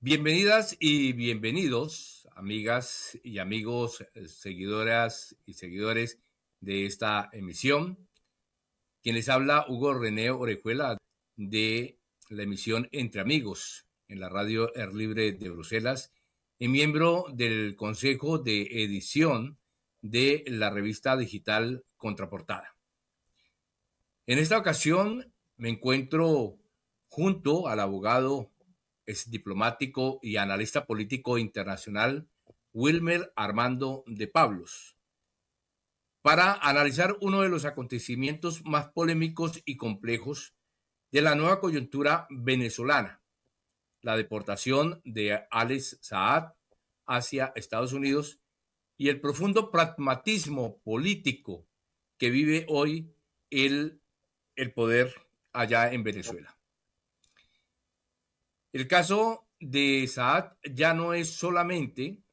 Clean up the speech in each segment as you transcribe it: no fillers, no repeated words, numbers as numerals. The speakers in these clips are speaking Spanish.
Bienvenidas y bienvenidos, amigas y amigos, seguidoras y seguidores de esta emisión. Quien les habla, Hugo René Orejuela, de la emisión Entre Amigos, en la radio Air Libre de Bruselas, y miembro del Consejo de Edición de la revista digital Contraportada. En esta ocasión me encuentro junto al abogado, es diplomático y analista político internacional Wilmer Armando de Pablos, para analizar uno de los acontecimientos más polémicos y complejos de la nueva coyuntura venezolana, la deportación de Alex Saad hacia Estados Unidos y el profundo pragmatismo político que vive hoy el poder allá en Venezuela. El caso de Saad ya no es solamente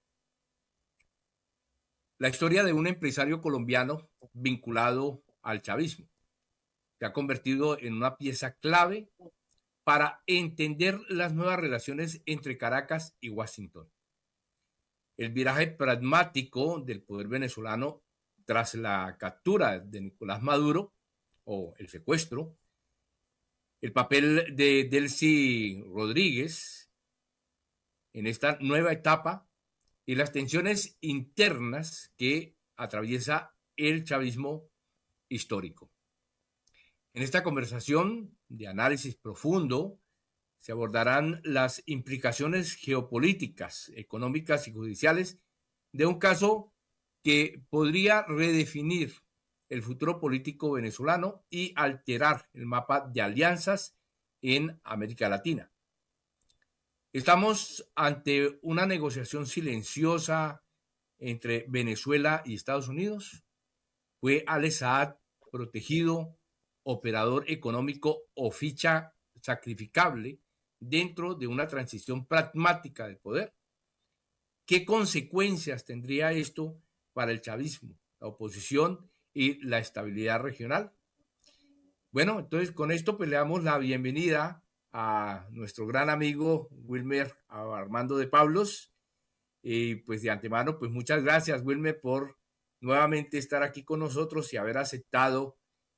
la historia de un empresario colombiano vinculado al chavismo. Se ha convertido en una pieza clave para entender las nuevas relaciones entre Caracas y Washington. El viraje pragmático del poder venezolano tras la captura de Nicolás Maduro o el secuestro, el papel de Delcy Rodríguez en esta nueva etapa y las tensiones internas que atraviesa el chavismo histórico. En esta conversación de análisis profundo se abordarán las implicaciones geopolíticas, económicas y judiciales de un caso que podría redefinir el futuro político venezolano y alterar el mapa de alianzas en América Latina. Estamos ante una negociación silenciosa entre Venezuela y Estados Unidos. ¿Fue Alex Saad protegido, operador económico o ficha sacrificable dentro de una transición pragmática del poder? ¿Qué consecuencias tendría esto para el chavismo, la oposición y la estabilidad regional? Bueno, entonces con esto pues le damos la bienvenida a nuestro gran amigo Wilmer Armando de Pablos. Y pues de antemano, pues muchas gracias, Wilmer, por nuevamente estar aquí con nosotros y haber aceptado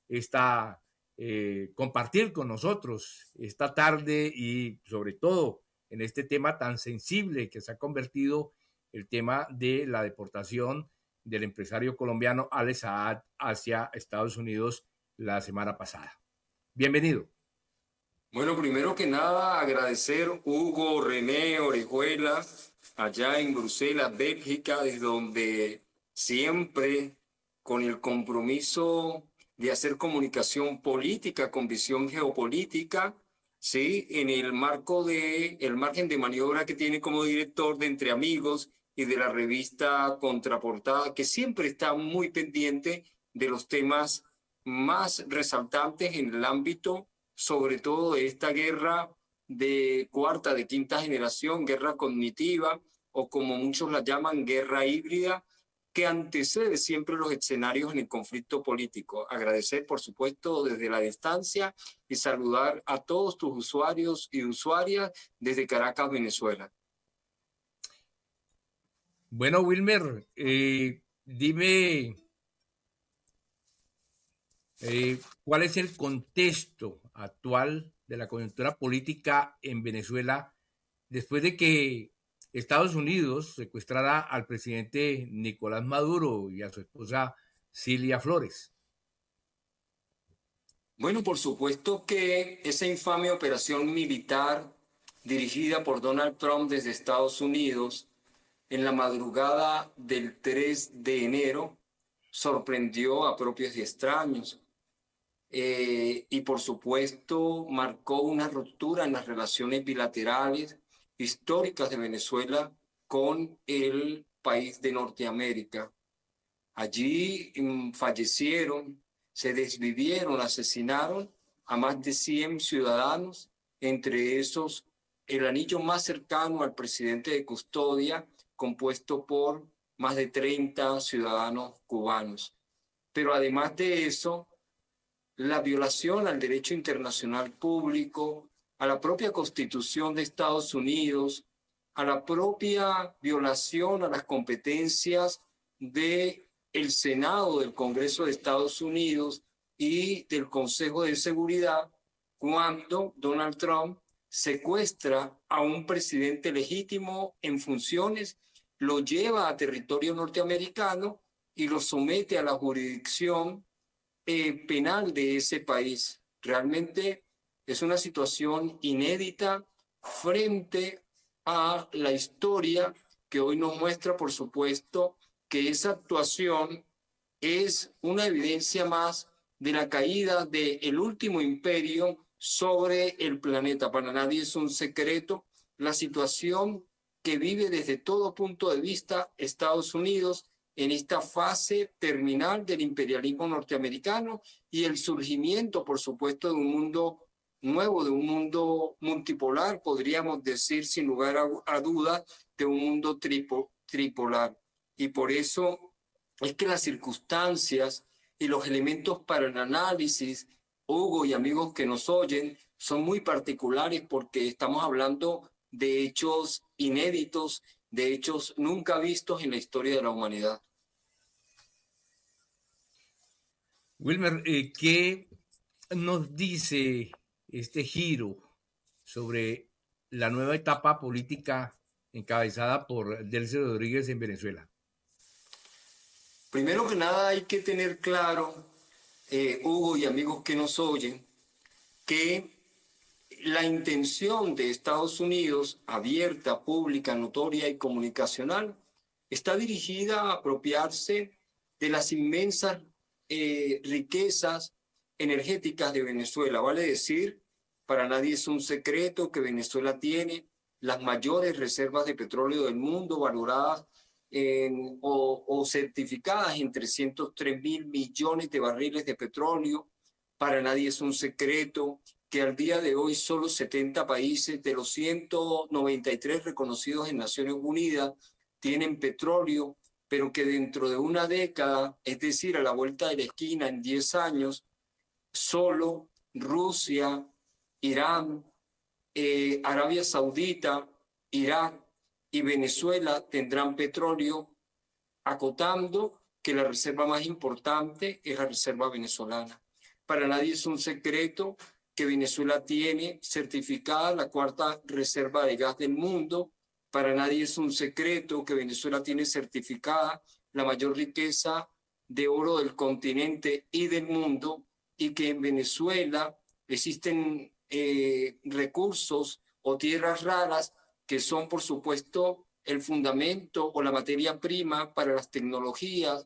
compartir con nosotros esta tarde y sobre todo en este tema tan sensible que se ha convertido el tema de la deportación del empresario colombiano Alex Saad hacia Estados Unidos la semana pasada. Bienvenido. Bueno, primero que nada, agradecer Hugo René Orejuela, allá en Bruselas, Bélgica, desde donde siempre con el compromiso de hacer comunicación política con visión geopolítica, ¿sí? En el marco de el margen de maniobra que tiene como director de Entre Amigos y de la revista Contraportada, que siempre está muy pendiente de los temas más resaltantes en el ámbito, sobre todo de esta guerra de cuarta, de quinta generación, guerra cognitiva, o como muchos la llaman, guerra híbrida, que antecede siempre los escenarios en el conflicto político. Agradecer, por supuesto, desde la distancia y saludar a todos tus usuarios y usuarias desde Caracas, Venezuela. Bueno, Wilmer, dime cuál es el contexto actual de la coyuntura política en Venezuela después de que Estados Unidos secuestrara al presidente Nicolás Maduro y a su esposa Cilia Flores. Bueno, por supuesto que esa infame operación militar dirigida por Donald Trump desde Estados Unidos en la madrugada del 3 de enero sorprendió a propios y extraños. Y por supuesto marcó una ruptura en las relaciones bilaterales históricas de Venezuela con el país de Norteamérica. Allí fallecieron, se desvivieron, asesinaron a más de 100 ciudadanos, entre esos el anillo más cercano al presidente de custodia, compuesto por más de 30 ciudadanos cubanos. Pero además de eso, la violación al derecho internacional público, a la propia Constitución de Estados Unidos a la propia violación a las competencias del Senado del Congreso de Estados Unidos y del Consejo de Seguridad cuando Donald Trump secuestra a un presidente legítimo en funciones, lo lleva a territorio norteamericano y lo somete a la jurisdicción penal de ese país. Realmente es una situación inédita frente a la historia que hoy nos muestra, por supuesto, que esa actuación es una evidencia más de la caída del último imperio sobre el planeta. Para nadie es un secreto la situación que vive desde todo punto de vista Estados Unidos en esta fase terminal del imperialismo norteamericano y el surgimiento, por supuesto, de un mundo nuevo, de un mundo multipolar, podríamos decir sin lugar a dudas, de un mundo tripolar. Y por eso es que las circunstancias y los elementos para el análisis, Hugo y amigos que nos oyen, son muy particulares porque estamos hablando de hechos inéditos, de hechos nunca vistos en la historia de la humanidad. Wilmer, ¿qué nos dice este giro sobre la nueva etapa política encabezada por Delcy Rodríguez en Venezuela? Primero que nada hay que tener claro, Hugo y amigos que nos oyen, que la intención de Estados Unidos, abierta, pública, notoria y comunicacional, está dirigida a apropiarse de las inmensas riquezas energéticas de Venezuela. Vale decir, para nadie es un secreto que Venezuela tiene las mayores reservas de petróleo del mundo, valoradas o certificadas en 303.000 millones de barriles de petróleo. Para nadie es un secreto que al día de hoy solo 70 países de los 193 reconocidos en Naciones Unidas tienen petróleo, pero que dentro de una década, es decir, a la vuelta de la esquina, en 10 años, solo Rusia, Irán, Arabia Saudita, Irak y Venezuela tendrán petróleo, acotando que la reserva más importante es la reserva venezolana. Para nadie es un secreto que Venezuela tiene certificada la cuarta reserva de gas del mundo. Para nadie es un secreto que Venezuela tiene certificada la mayor riqueza de oro del continente y del mundo, y que en Venezuela existen recursos o tierras raras que son, por supuesto, el fundamento o la materia prima para las tecnologías,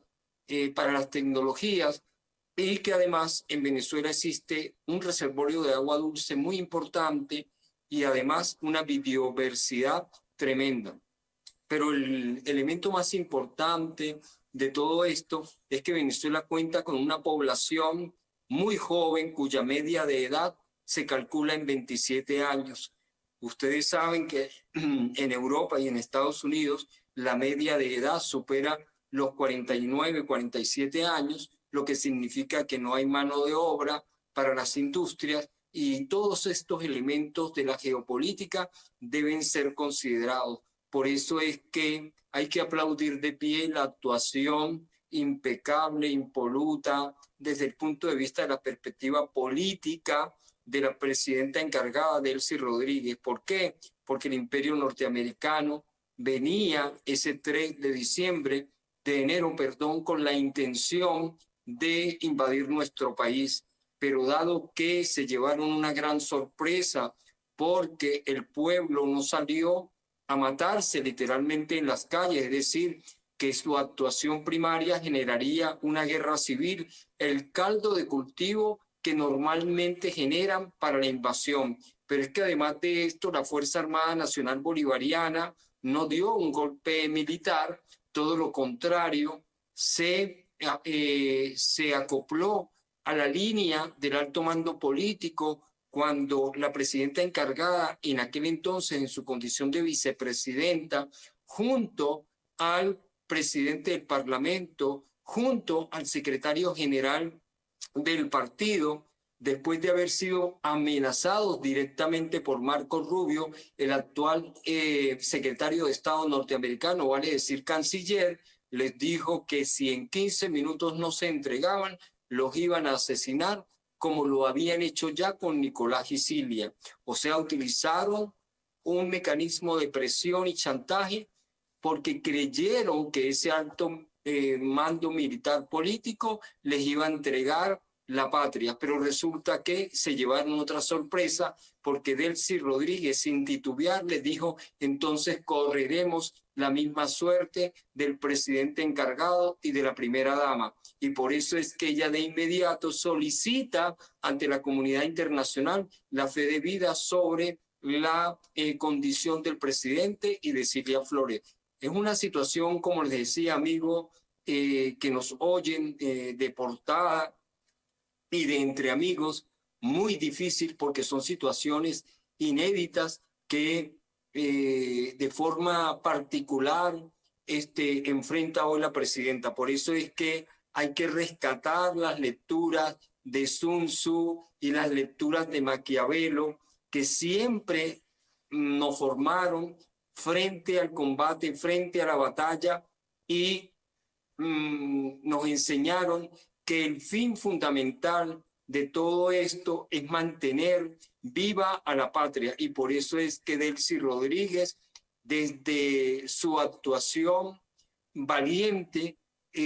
y que además en Venezuela existe un reservorio de agua dulce muy importante y además una biodiversidad tremenda. Pero el elemento más importante de todo esto es que Venezuela cuenta con una población muy joven cuya media de edad se calcula en 27 años. Ustedes saben que en Europa y en Estados Unidos la media de edad supera los 49, 47 años, lo que significa que no hay mano de obra para las industrias, y todos estos elementos de la geopolítica deben ser considerados. Por eso es que hay que aplaudir de pie la actuación impecable, impoluta, desde el punto de vista de la perspectiva política de la presidenta encargada, Delcy Rodríguez. ¿Por qué? Porque el imperio norteamericano venía ese 3 de enero, con la intención de invadir nuestro país, pero dado que se llevaron una gran sorpresa porque el pueblo no salió a matarse literalmente en las calles, es decir, que su actuación primaria generaría una guerra civil, el caldo de cultivo que normalmente generan para la invasión. Pero es que además de esto, la Fuerza Armada Nacional Bolivariana no dio un golpe militar, todo lo contrario, se acopló a la línea del alto mando político cuando la presidenta encargada, en aquel entonces en su condición de vicepresidenta, junto al presidente del Parlamento, junto al secretario general del partido, después de haber sido amenazados directamente por Marco Rubio, el actual secretario de Estado norteamericano, vale decir canciller, les dijo que si en 15 minutos no se entregaban, los iban a asesinar, como lo habían hecho ya con Nicolás Gicilia. O sea, utilizaron un mecanismo de presión y chantaje porque creyeron que ese alto mando militar político les iba a entregar la patria, pero resulta que se llevaron otra sorpresa porque Delcy Rodríguez, sin titubear, les dijo: entonces correremos la misma suerte del presidente encargado y de la primera dama. Y por eso es que ella de inmediato solicita ante la comunidad internacional la fe de vida sobre la condición del presidente y de Cilia Flores. Es una situación, como les decía, amigo, que nos oyen de portada y de entre amigos, muy difícil porque son situaciones inéditas que de forma particular enfrenta hoy la presidenta. Por eso es que hay que rescatar las lecturas de Sun Tzu y las lecturas de Maquiavelo, que siempre nos formaron frente al combate, frente a la batalla, y nos enseñaron que el fin fundamental de todo esto es mantener viva a la patria. Y por eso es que Delcy Rodríguez, desde su actuación valiente,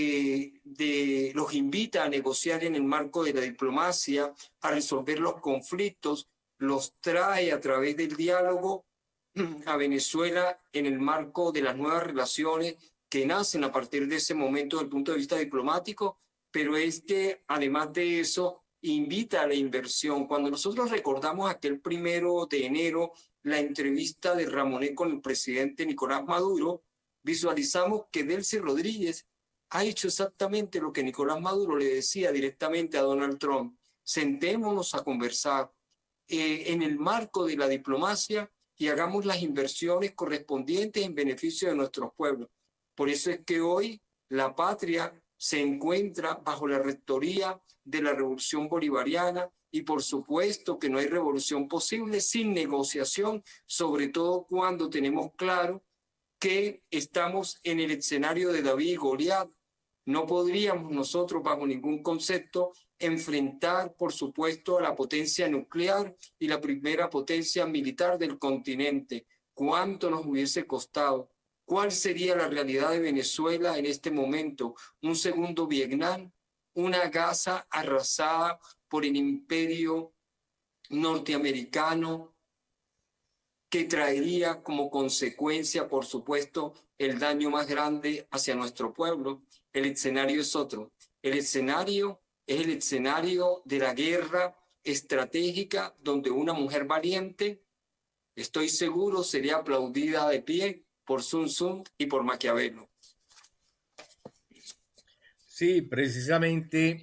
los invita a negociar en el marco de la diplomacia, a resolver los conflictos, los trae a través del diálogo a Venezuela en el marco de las nuevas relaciones que nacen a partir de ese momento desde el punto de vista diplomático, pero es que además de eso invita a la inversión. Cuando nosotros recordamos aquel 1 de enero, la entrevista de Ramonet con el presidente Nicolás Maduro, visualizamos que Delcy Rodríguez ha hecho exactamente lo que Nicolás Maduro le decía directamente a Donald Trump: sentémonos a conversar en el marco de la diplomacia y hagamos las inversiones correspondientes en beneficio de nuestros pueblos. Por eso es que hoy la patria se encuentra bajo la rectoría de la Revolución Bolivariana, y por supuesto que no hay revolución posible sin negociación, sobre todo cuando tenemos claro que estamos en el escenario de David y Goliat. No podríamos nosotros bajo ningún concepto enfrentar, por supuesto, a la potencia nuclear y la primera potencia militar del continente. ¿Cuánto nos hubiese costado? ¿Cuál sería la realidad de Venezuela en este momento? ¿Un segundo Vietnam? ¿Una Gaza arrasada por el imperio norteamericano, que traería como consecuencia, por supuesto, el daño más grande hacia nuestro pueblo? El escenario es otro. El escenario es el escenario de la guerra estratégica, donde una mujer valiente, estoy seguro, sería aplaudida de pie por Sun Tzu y por Maquiavelo. Sí, precisamente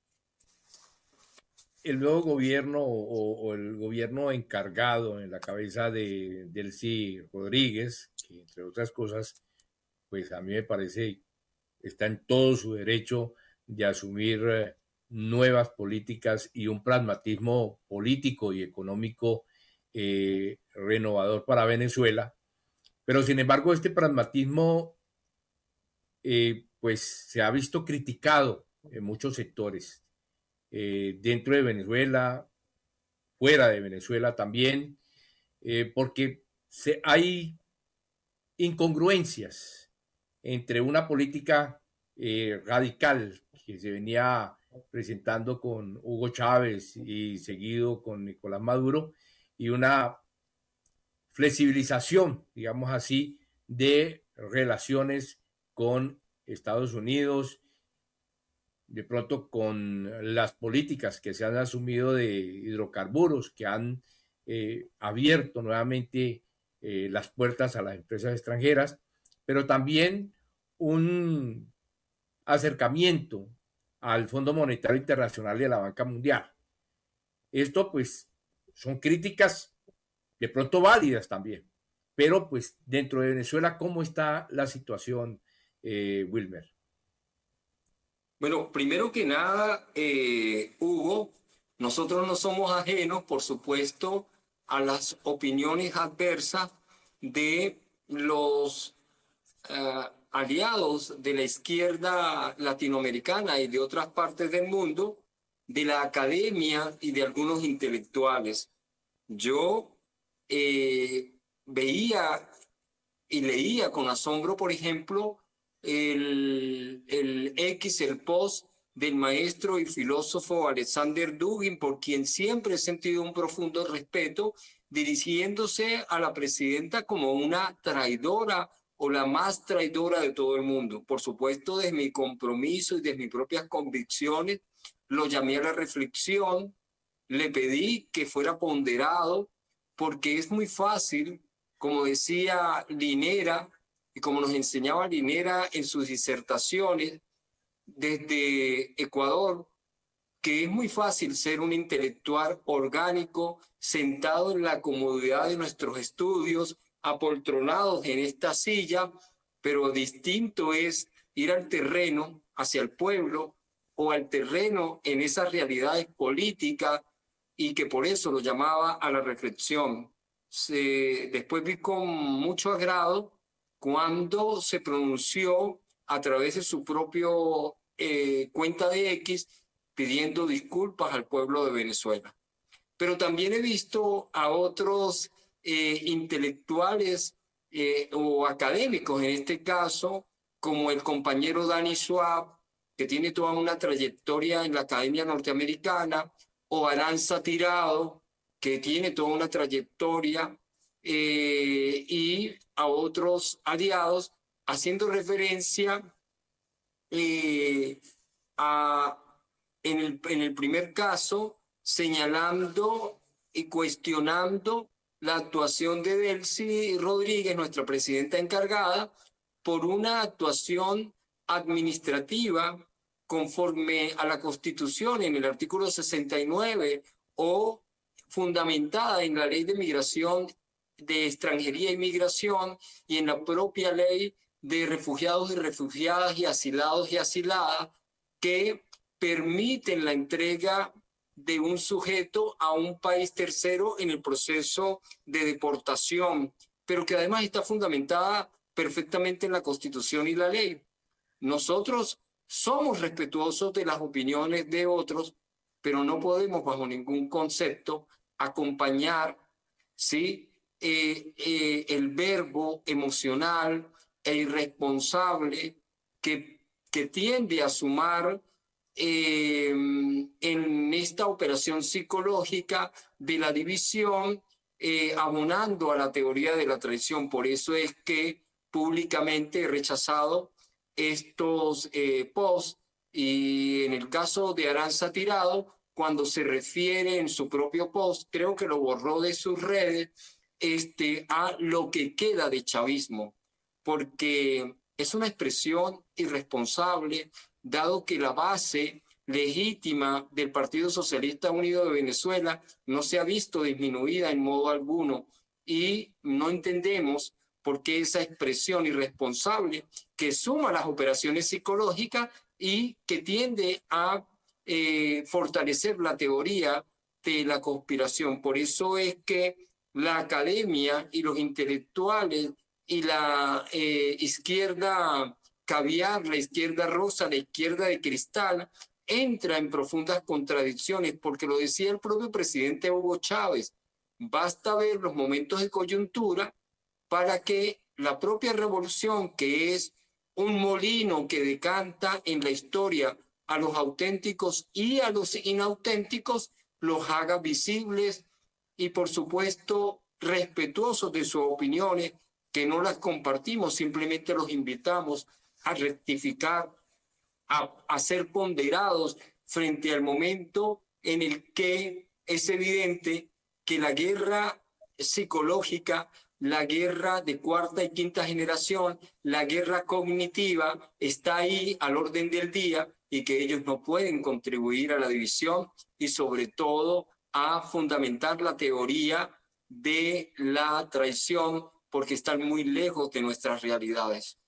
el nuevo gobierno o el gobierno encargado en la cabeza de Delcy Rodríguez, que entre otras cosas, pues a mí me parece está en todo su derecho de asumir nuevas políticas y un pragmatismo político y económico renovador para Venezuela. Pero sin embargo, este pragmatismo pues se ha visto criticado en muchos sectores, dentro de Venezuela, fuera de Venezuela también, porque hay incongruencias entre una política radical que se venía presentando con Hugo Chávez y seguido con Nicolás Maduro, y una flexibilización, digamos así, de relaciones con Estados Unidos, de pronto con las políticas que se han asumido de hidrocarburos, que han abierto nuevamente las puertas a las empresas extranjeras, pero también un acercamiento al Fondo Monetario Internacional y a la Banca Mundial. Esto pues son críticas de pronto válidas también, pero pues dentro de Venezuela, ¿cómo está la situación, Wilmer? Bueno, primero que nada, Hugo, Nosotros no somos ajenos, por supuesto, a las opiniones adversas de los aliados de la izquierda latinoamericana y de otras partes del mundo, de la academia y de algunos intelectuales. Yo veía y leía con asombro, por ejemplo, el post del maestro y filósofo Alexander Dugin, por quien siempre he sentido un profundo respeto, dirigiéndose a la presidenta como una traidora o la más traidora de todo el mundo. Por supuesto, desde mi compromiso y desde mis propias convicciones, lo llamé a la reflexión, le pedí que fuera ponderado, porque es muy fácil, como decía Linera, y como nos enseñaba Linera en sus disertaciones desde Ecuador, que es muy fácil ser un intelectual orgánico, sentado en la comodidad de nuestros estudios, apoltronados en esta silla, pero distinto es ir al terreno, hacia el pueblo, o al terreno en esas realidades políticas, y que por eso lo llamaba a la reflexión. Después vi con mucho agrado cuando se pronunció a través de su propio cuenta de X, pidiendo disculpas al pueblo de Venezuela. Pero también he visto a otros intelectuales o académicos, en este caso, como el compañero Danny Schwab, que tiene toda una trayectoria en la Academia Norteamericana, o Aranza Tirado, que tiene toda una trayectoria, y a otros aliados, haciendo referencia a, en el primer caso, señalando y cuestionando la actuación de Delcy Rodríguez, nuestra presidenta encargada, por una actuación administrativa conforme a la Constitución en el artículo 69 o fundamentada en la Ley de Migración, de Extranjería y Migración, y en la propia Ley de Refugiados y Refugiadas y Asilados y Asiladas, que permiten la entrega de un sujeto a un país tercero en el proceso de deportación, pero que además está fundamentada perfectamente en la Constitución y la ley. Nosotros somos respetuosos de las opiniones de otros, pero no podemos bajo ningún concepto acompañar, ¿sí? El verbo emocional e irresponsable que tiende a sumar en esta operación psicológica de la división, abonando a la teoría de la traición. Por eso es que públicamente he rechazado estos posts, y en el caso de Aranza Tirado, cuando se refiere en su propio post, creo que lo borró de sus redes, a lo que queda de chavismo, porque es una expresión irresponsable, dado que la base legítima del Partido Socialista Unido de Venezuela no se ha visto disminuida en modo alguno, y no entendemos por qué esa expresión irresponsable que suma las operaciones psicológicas y que tiende a fortalecer la teoría de la conspiración. Por eso es que la academia y los intelectuales y la izquierda caviar, la izquierda rosa, la izquierda de cristal, entra en profundas contradicciones, porque lo decía el propio presidente Hugo Chávez: basta ver los momentos de coyuntura para que la propia revolución, que es un molino que decanta en la historia a los auténticos y a los inauténticos, los haga visibles y, por supuesto, respetuosos de sus opiniones, que no las compartimos, simplemente los invitamos a rectificar, a ser ponderados frente al momento en el que es evidente que la guerra psicológica, la guerra de cuarta y quinta generación, la guerra cognitiva está ahí al orden del día, y que ellos no pueden contribuir a la división y sobre todo a fundamentar la teoría de la traición, porque están muy lejos de nuestras realidades.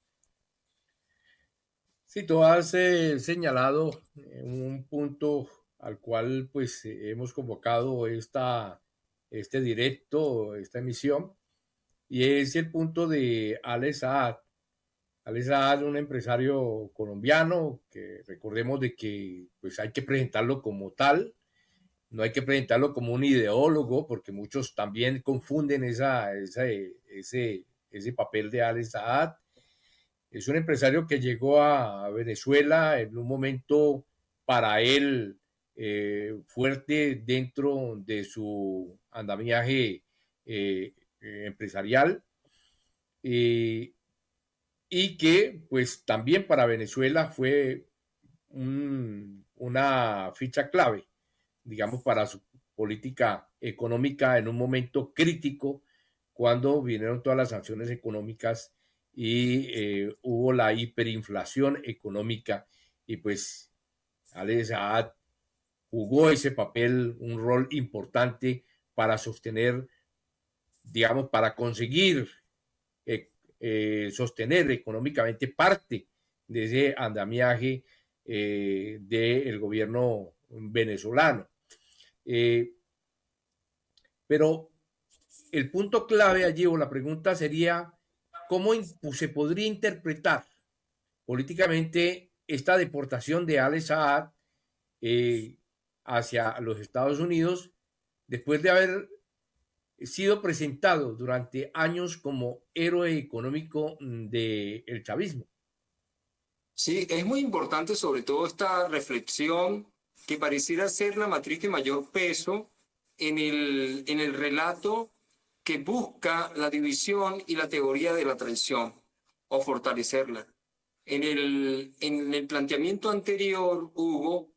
Sí, tú has señalado un punto al cual pues hemos convocado este directo, esta emisión, y es el punto de Ale Saad. Ale Saad, un empresario colombiano que recordemos de que pues hay que presentarlo como tal, no hay que presentarlo como un ideólogo, porque muchos también confunden ese papel de Ale Saad. Es un empresario que llegó a Venezuela en un momento para él fuerte dentro de su andamiaje empresarial, eh, y que pues también para Venezuela fue una ficha clave, digamos, para su política económica en un momento crítico cuando vinieron todas las sanciones económicas y hubo la hiperinflación económica, y pues Al Saad jugó ese papel, un rol importante para sostener, digamos, para conseguir sostener económicamente parte de ese andamiaje del gobierno venezolano. Pero el punto clave allí, o la pregunta sería, ¿cómo se podría interpretar políticamente esta deportación de Al Saad eh, hacia los Estados Unidos después de haber sido presentado durante años como héroe económico del chavismo? Sí, es muy importante sobre todo esta reflexión que pareciera ser la matriz de mayor peso en el relato que busca la división y la teoría de la traición o fortalecerla. En el planteamiento anterior, Hugo,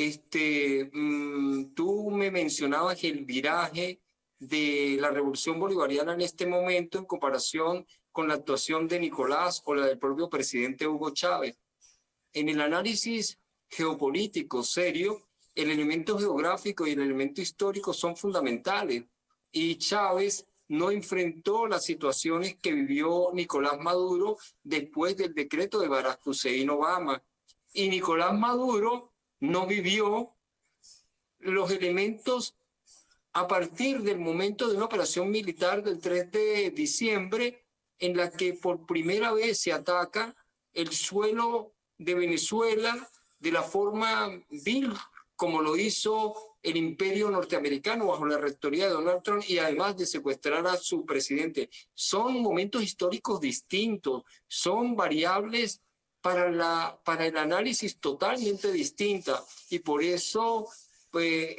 tú me mencionabas el viraje de la revolución bolivariana en este momento en comparación con la actuación de Nicolás o la del propio presidente Hugo Chávez. En el análisis geopolítico serio, el elemento geográfico y el elemento histórico son fundamentales. Y Chávez no enfrentó las situaciones que vivió Nicolás Maduro después del decreto de Barack Hussein Obama. Y Nicolás Maduro no vivió los elementos a partir del momento de una operación militar del 3 de diciembre en la que por primera vez se ataca el suelo de Venezuela de la forma vil como lo hizo el imperio norteamericano bajo la rectoría de Donald Trump, y además de secuestrar a su presidente. Son momentos históricos distintos, son variables para el análisis totalmente distintas, y por eso pues,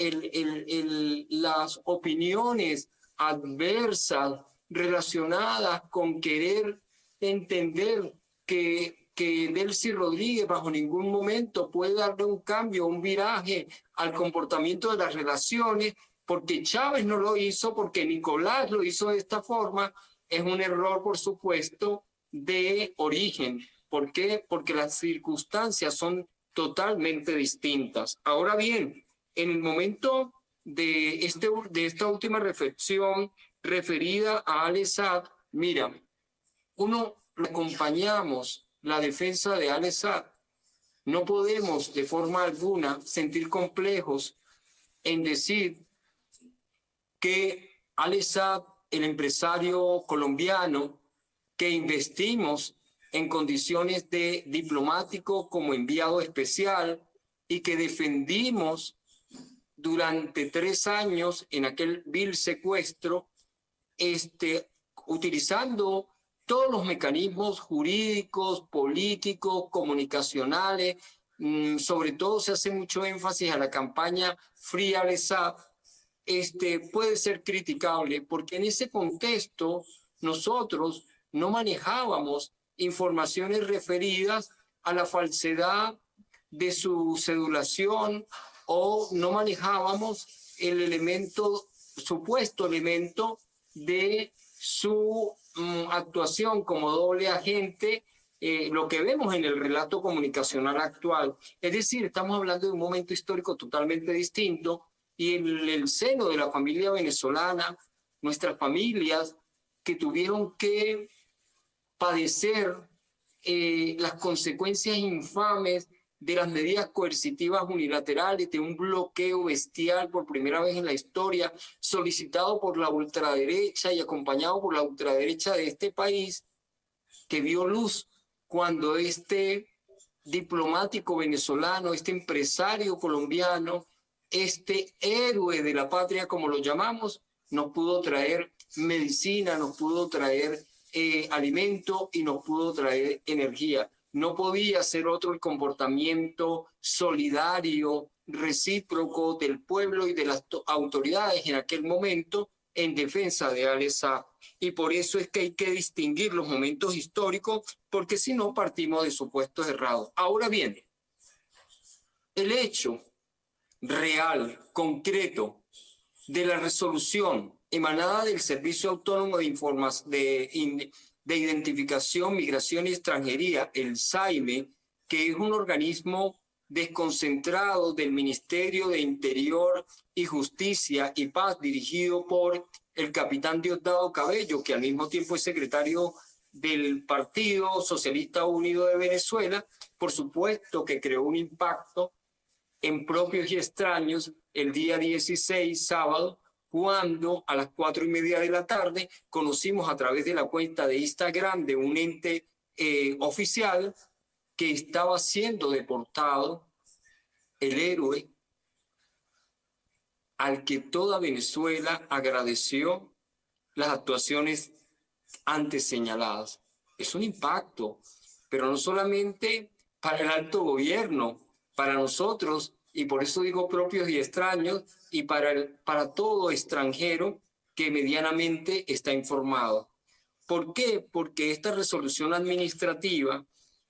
las opiniones adversas relacionadas con querer entender que Delcy Rodríguez bajo ningún momento puede darle un cambio, un viraje al comportamiento de las relaciones, porque Chávez no lo hizo, porque Nicolás lo hizo de esta forma, es un error, por supuesto, de origen. ¿Por qué? Porque las circunstancias son totalmente distintas. Ahora bien, en el momento de esta última reflexión referida a Al Saad, mira, uno acompañamos la defensa de Al Saad. No podemos de forma alguna sentir complejos en decir que Al Saad, el empresario colombiano que investimos en condiciones de diplomático como enviado especial y que defendimos durante 3 años en aquel vil secuestro, utilizando todos los mecanismos jurídicos, políticos, comunicacionales. Sobre todo se hace mucho énfasis a la campaña Free Al Saad. Puede ser criticable porque en ese contexto nosotros no manejábamos informaciones referidas a la falsedad de su cedulación, o no manejábamos el supuesto elemento de su actuación como doble agente, lo que vemos en el relato comunicacional actual. Es decir, estamos hablando de un momento histórico totalmente distinto, y en el seno de la familia venezolana, nuestras familias que tuvieron que padecer las consecuencias infames de las medidas coercitivas unilaterales, de un bloqueo bestial por primera vez en la historia, solicitado por la ultraderecha y acompañado por la ultraderecha de este país, que vio luz cuando este diplomático venezolano, este empresario colombiano, este héroe de la patria, como lo llamamos, nos pudo traer medicina, nos pudo traer alimento y nos pudo traer energía. No podía ser otro el comportamiento solidario, recíproco del pueblo y de las autoridades en aquel momento en defensa de Alex Saab. Y por eso es que hay que distinguir los momentos históricos, porque si no partimos de supuestos errados. Ahora bien, el hecho real, concreto, de la resolución emanada del Servicio Autónomo de Identificación, Migración y Extranjería, el SAIME, que es un organismo desconcentrado del Ministerio de Interior y Justicia y Paz, dirigido por el capitán Diosdado Cabello, que al mismo tiempo es secretario del Partido Socialista Unido de Venezuela. Por supuesto que creó un impacto en propios y extraños el día 16, sábado, cuando a las 4:30 de la tarde conocimos a través de la cuenta de Instagram de un ente oficial que estaba siendo deportado el héroe al que toda Venezuela agradeció las actuaciones antes señaladas. Es un impacto, pero no solamente para el alto gobierno, para nosotros, y por eso digo propios y extraños, y para todo extranjero que medianamente está informado. ¿Por qué? Porque esta resolución administrativa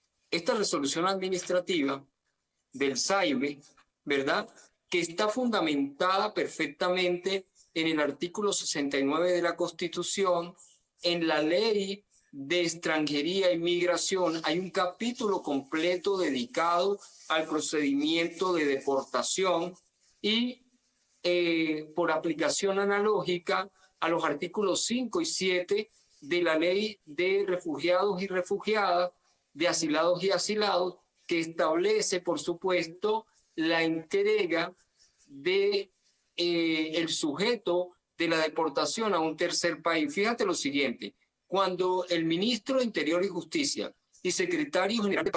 del SAIME, ¿verdad?, que está fundamentada perfectamente en el artículo 69 de la Constitución, en la ley de extranjería y migración, hay un capítulo completo dedicado al procedimiento de deportación y por aplicación analógica a los artículos 5 y 7 de la ley de refugiados y refugiadas, de asilados y asilados, que establece, por supuesto, la entrega de el sujeto de la deportación a un tercer país. Fíjate lo siguiente: cuando el ministro de Interior y Justicia y secretario general de